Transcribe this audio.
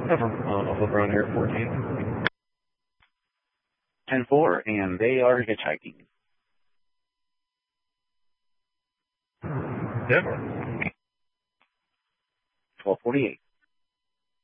I'll flip around here at 14. 10-4, and they are hitchhiking. Yep. 12:48.